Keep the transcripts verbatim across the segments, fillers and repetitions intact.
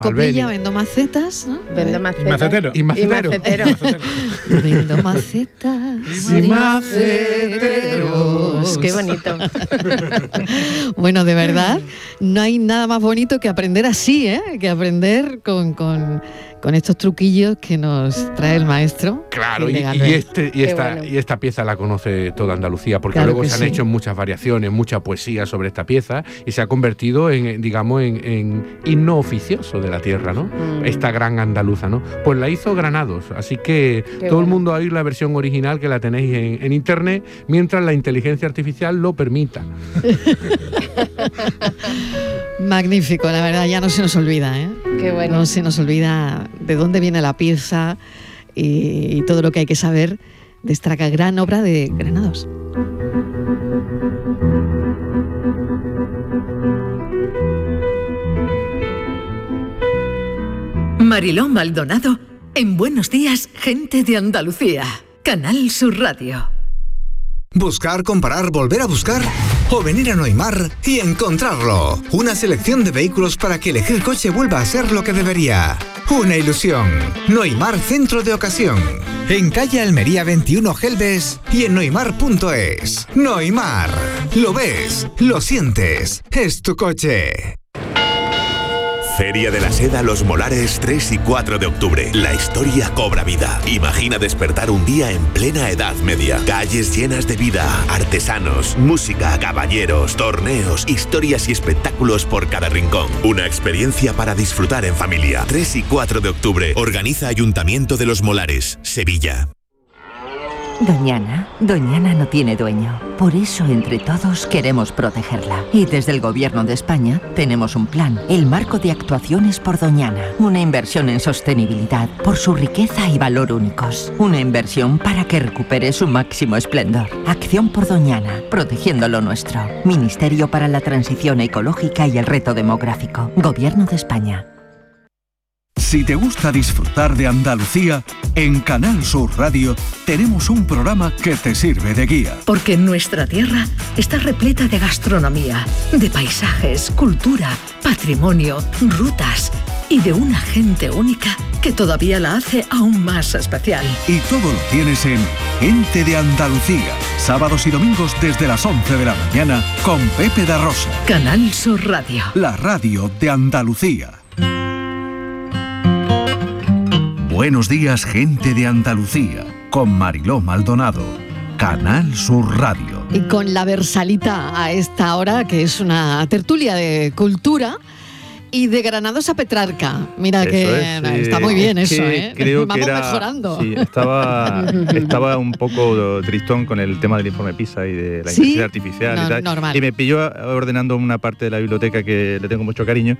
Copilla, vendo macetas, ¿no? Vendo macetas. Y macetero. Y macetero. Vendo macetas y maceteros. Qué bonito. Bueno, de verdad, no hay nada más bonito que aprender así, ¿eh? Que aprender con, con, con estos truquillos que nos trae el maestro. Claro, y, y, este, y, esta, bueno. y esta pieza la conoce toda Andalucía, porque claro luego se han sí. hecho muchas variaciones, mucha poesía sobre esta pieza, y se ha convertido en, digamos, en, en himno oficioso de la tierra, ¿no? Mm. Esta gran andaluza, ¿no? Pues la hizo Granados, así que Qué todo bueno. el mundo a oír la versión original, que la tenéis en, en internet, mientras la inteligencia artificial lo permita. Magnífico, la verdad, ya no se nos olvida, ¿eh? Qué bueno. No se nos olvida de dónde viene la pieza y, y todo lo que hay que saber de esta gran obra de Granados. Mariló Maldonado en Buenos Días, Gente de Andalucía. Canal Sur Radio. Buscar, comparar, volver a buscar o venir a Noimar y encontrarlo. Una selección de vehículos para que elegir coche vuelva a ser lo que debería. Una ilusión. Noimar Centro de Ocasión. En calle Almería veintiuno Gelbes y en noimar punto es. Noimar. Lo ves, lo sientes. Es tu coche. Feria de la Seda Los Molares tres y cuatro de octubre. La historia cobra vida. Imagina despertar un día en plena Edad Media. Calles llenas de vida, artesanos, música, caballeros, torneos, historias y espectáculos por cada rincón. Una experiencia para disfrutar en familia. tres y cuatro de octubre. Organiza Ayuntamiento de Los Molares, Sevilla. Doñana, Doñana no tiene dueño. Por eso, entre todos, queremos protegerla. Y desde el Gobierno de España tenemos un plan, el Marco de Actuaciones por Doñana. Una inversión en sostenibilidad, por su riqueza y valor únicos. Una inversión para que recupere su máximo esplendor. Acción por Doñana, protegiendo lo nuestro. Ministerio para la Transición Ecológica y el Reto Demográfico. Gobierno de España. Si te gusta disfrutar de Andalucía, en Canal Sur Radio tenemos un programa que te sirve de guía. Porque nuestra tierra está repleta de gastronomía, de paisajes, cultura, patrimonio, rutas y de una gente única que todavía la hace aún más especial. Y todo lo tienes en Gente de Andalucía, sábados y domingos desde las once de la mañana con Pepe da Rosa. Canal Sur Radio. La radio de Andalucía. Buenos días, Gente de Andalucía, con Mariló Maldonado, Canal Sur Radio. Y con la Versalita a esta hora, que es una tertulia de cultura y de Granados a Petrarca. Mira eso que es, sí. Está muy bien es eso, ¿eh? Creo Vamos que era, mejorando. Sí, estaba, estaba un poco tristón con el tema del informe PISA y de la ¿Sí? inteligencia artificial no, y tal. Normal. Y me pilló ordenando una parte de la biblioteca que le tengo mucho cariño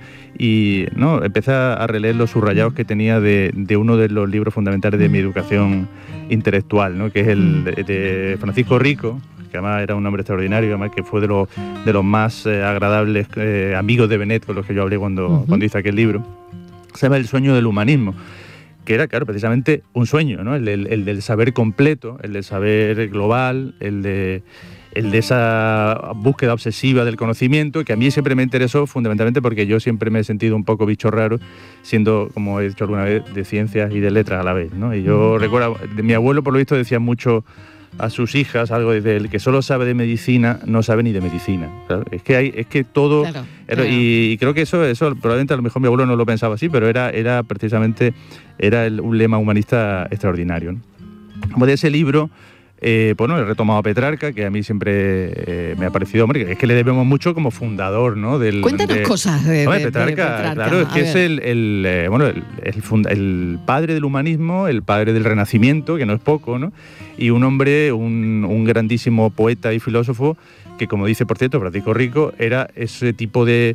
y no empecé a releer los subrayados que tenía de, de uno de los libros fundamentales de mi educación intelectual, ¿no? Que es el de, de Francisco Rico, que además era un hombre extraordinario, además que fue de los, de los más eh, agradables eh, amigos de Benet con los que yo hablé cuando, uh-huh. cuando hice aquel libro. Se llama El sueño del humanismo, que era, claro, precisamente un sueño, ¿no? El, el, el del saber completo, el del saber global, el de, el de esa búsqueda obsesiva del conocimiento, que a mí siempre me interesó fundamentalmente porque yo siempre me he sentido un poco bicho raro, siendo, como he dicho alguna vez, de ciencias y de letras a la vez, ¿no? Y yo recuerdo, de mi abuelo por lo visto decía mucho a sus hijas algo de el que solo sabe de medicina no sabe ni de medicina, ¿sabes? Es que hay es que todo claro, era, claro. Y, y creo que eso eso probablemente a lo mejor mi abuelo no lo pensaba así, pero era era precisamente era el, un lema humanista extraordinario, ¿no? Como de ese libro eh, bueno, he retomado a Petrarca, que a mí siempre eh, me ha parecido, hombre, es que le debemos mucho como fundador, ¿no? Del, Cuéntanos de, cosas de, hombre, de, Petrarca, de Petrarca. Claro, es que a es ver. el, el eh, bueno el, el, funda, el padre del humanismo, el padre del Renacimiento, que no es poco, ¿no? Y un hombre, un, un grandísimo poeta y filósofo que, como dice, por cierto, Francisco Rico, era ese tipo de,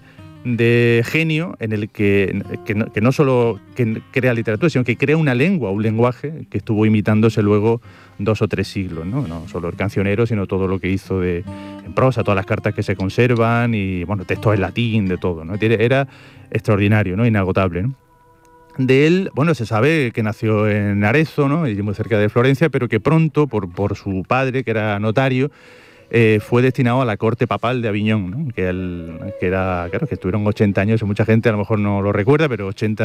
de genio en el que, que, no, que no solo que crea literatura, sino que crea una lengua, un lenguaje que estuvo imitándose luego dos o tres siglos, ¿no? No solo el cancionero, sino todo lo que hizo de, en prosa, todas las cartas que se conservan y, bueno, textos en latín, de todo, ¿no? Era extraordinario, ¿no? Inagotable, ¿no? De él, bueno, se sabe que nació en Arezzo, ¿no? Y muy cerca de Florencia, pero que pronto, por, por su padre, que era notario, eh, fue destinado a la corte papal de Aviñón, ¿no? Que, él, que era, claro, que estuvieron ochenta años, mucha gente a lo mejor no lo recuerda, pero ochenta